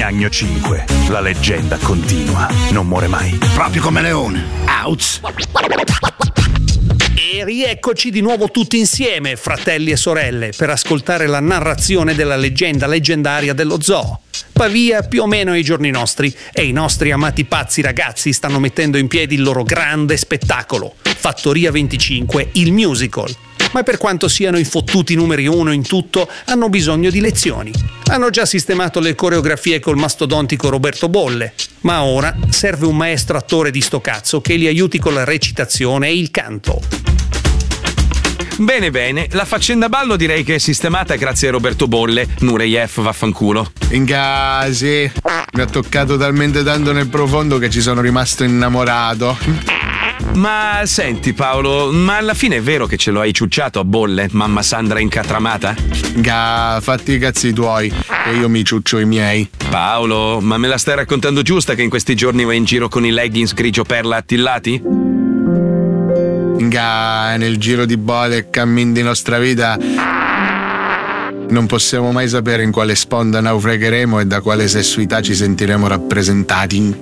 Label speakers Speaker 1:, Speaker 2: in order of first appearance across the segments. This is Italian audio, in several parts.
Speaker 1: Gnagno 5. La leggenda continua, non muore mai.
Speaker 2: Proprio come Leone. Outs.
Speaker 3: E rieccoci di nuovo tutti insieme, fratelli e sorelle, per ascoltare la narrazione della leggenda leggendaria dello zoo. Pavia più o meno ai giorni nostri, e i nostri amati pazzi ragazzi stanno mettendo in piedi il loro grande spettacolo, Fattoria 25, il musical. Ma per quanto siano i fottuti numeri 1 in tutto, hanno bisogno di lezioni. Hanno già sistemato le coreografie col mastodontico Roberto Bolle, ma ora serve un maestro attore di sto cazzo che li aiuti con la recitazione e il canto.
Speaker 4: Bene, la faccenda ballo direi che è sistemata grazie a Roberto Bolle. Nureyev vaffanculo.
Speaker 5: Sì, mi ha toccato talmente tanto nel profondo che ci sono rimasto innamorato.
Speaker 4: Ma senti Paolo, ma alla fine è vero che ce lo hai ciucciato a Bolle, mamma Sandra incatramata?
Speaker 5: Fatti i cazzi tuoi, e io mi ciuccio i miei.
Speaker 4: Paolo, ma me la stai raccontando giusta che in questi giorni vai in giro con i leggings grigio perla attillati?
Speaker 5: Nel giro di bolle e cammin di nostra vita non possiamo mai sapere in quale sponda naufragheremo e da quale sessuità ci sentiremo rappresentati.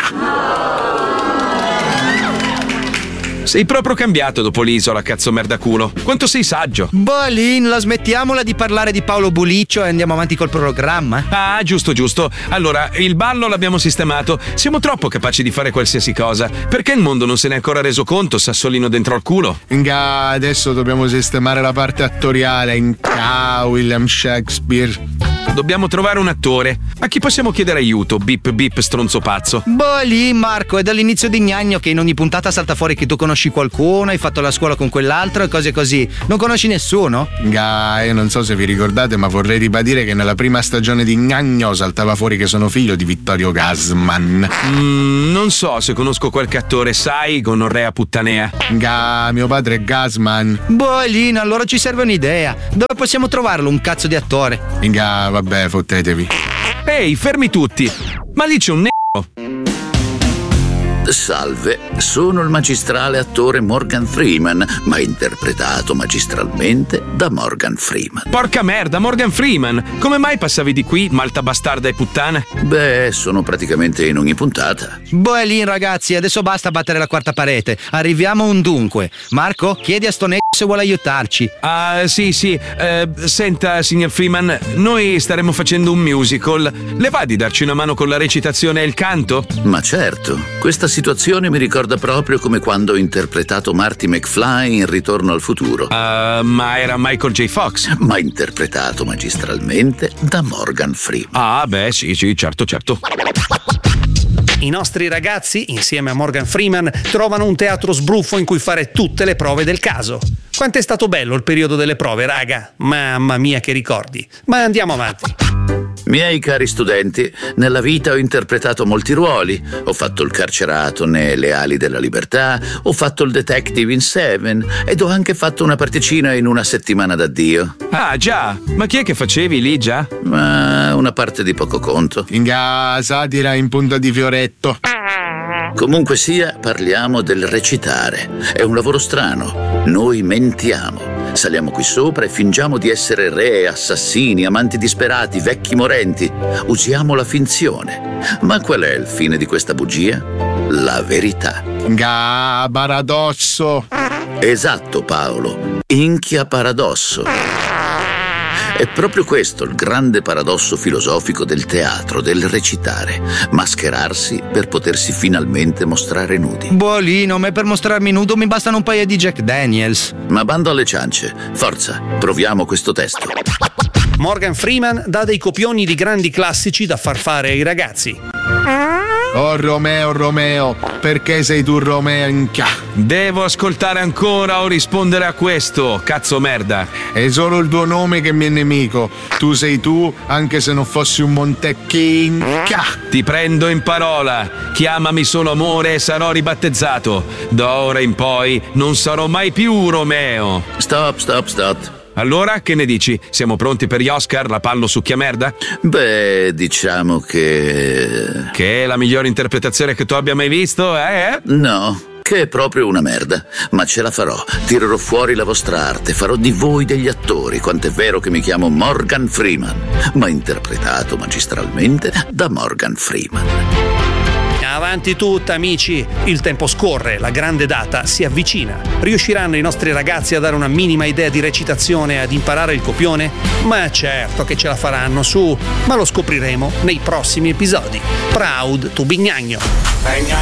Speaker 4: Sei proprio cambiato dopo l'isola, cazzo merda culo. Quanto sei saggio.
Speaker 6: Bolin, la smettiamola di parlare di Paolo Buliccio e andiamo avanti col programma?
Speaker 4: Ah, giusto. Allora, il ballo l'abbiamo sistemato. Siamo troppo capaci di fare qualsiasi cosa. Perché il mondo non se ne è ancora reso conto, sassolino dentro al culo?
Speaker 5: Adesso dobbiamo sistemare la parte attoriale. William Shakespeare.
Speaker 4: Dobbiamo trovare un attore. A chi possiamo chiedere aiuto? Bip bip stronzo pazzo.
Speaker 6: Bolin, Marco, è dall'inizio di Gnagno che in ogni puntata salta fuori che tu conosci qualcuno, hai fatto la scuola con quell'altro e cose così. Non conosci nessuno?
Speaker 5: Io non so se vi ricordate, ma vorrei ribadire che nella prima stagione di Gnagno saltava fuori che sono figlio di Vittorio Gassman.
Speaker 4: Non so se conosco qualche attore, sai, gonorrea puttanea.
Speaker 5: Mio padre è Gassman.
Speaker 6: Bolin, allora ci serve un'idea. Dove possiamo trovarlo un cazzo di attore?
Speaker 5: Vabbè, fottetevi.
Speaker 4: Ehi, fermi tutti. Ma lì c'è un
Speaker 2: Salve, sono il magistrale attore Morgan Freeman, ma interpretato magistralmente da Morgan Freeman.
Speaker 4: Porca merda, Morgan Freeman! Come mai passavi di qui, malta bastarda e puttana?
Speaker 2: Beh, sono praticamente in ogni puntata.
Speaker 6: Bolin, ragazzi, adesso basta battere la quarta parete. Arriviamo a un dunque. Marco, chiedi a sto se vuole aiutarci.
Speaker 4: Sì. Senta, signor Freeman, noi staremo facendo un musical. Le va di darci una mano con la recitazione e il canto?
Speaker 2: Ma certo, questa situazione mi ricorda proprio come quando ho interpretato Marty McFly in Ritorno al futuro.
Speaker 4: Ma era Michael J. Fox.
Speaker 2: Ma interpretato magistralmente da Morgan Freeman.
Speaker 4: Ah, beh, sì, certo.
Speaker 3: I nostri ragazzi, insieme a Morgan Freeman, trovano un teatro sbruffo in cui fare tutte le prove del caso. Quanto è stato bello il periodo delle prove, raga? Mamma mia, che ricordi. Ma andiamo avanti.
Speaker 2: Miei cari studenti, nella vita ho interpretato molti ruoli. Ho fatto il carcerato nelle ali della libertà, ho fatto il detective in Seven ed ho anche fatto una particina in Una settimana d'addio.
Speaker 4: Ah, già? Ma chi è che facevi lì già?
Speaker 2: Ma una parte di poco conto.
Speaker 5: Satira in punta di fioretto.
Speaker 2: Comunque sia, parliamo del recitare. È un lavoro strano. Noi mentiamo. Saliamo qui sopra e fingiamo di essere re, assassini, amanti disperati, vecchi morenti. Usiamo la finzione. Ma qual è il fine di questa bugia? La verità.
Speaker 5: Paradosso.
Speaker 2: Esatto, Paolo. Inchia paradosso. È proprio questo il grande paradosso filosofico del teatro, del recitare. Mascherarsi per potersi finalmente mostrare nudi.
Speaker 6: Bolino, ma per mostrarmi nudo mi bastano un paio di Jack Daniels.
Speaker 2: Ma bando alle ciance. Forza, proviamo questo testo.
Speaker 3: Morgan Freeman dà dei copioni di grandi classici da far fare ai ragazzi.
Speaker 5: Oh Romeo, perché sei tu Romeo?
Speaker 4: Devo ascoltare ancora o rispondere a questo, cazzo merda.
Speaker 5: È solo il tuo nome che mi è nemico. Tu sei tu, anche se non fossi un Montecchi.
Speaker 4: Ti prendo in parola. Chiamami solo amore e sarò ribattezzato. Da ora in poi non sarò mai più Romeo.
Speaker 2: Stop.
Speaker 4: Allora, che ne dici? Siamo pronti per gli Oscar, la pallo succhia merda?
Speaker 2: Beh, diciamo che...
Speaker 4: Che è la migliore interpretazione che tu abbia mai visto, eh?
Speaker 2: No, che che è proprio una merda, ma ce la farò. Tirerò fuori la vostra arte, farò di voi degli attori, quant'è vero che mi chiamo Morgan Freeman, ma interpretato magistralmente da Morgan Freeman.
Speaker 3: Avanti tutta, amici, il tempo scorre, la grande data si avvicina. Riusciranno i nostri ragazzi a dare una minima idea di recitazione e ad imparare il copione? Ma certo che ce la faranno, su, ma lo scopriremo nei prossimi episodi. Proud to be Gnagno.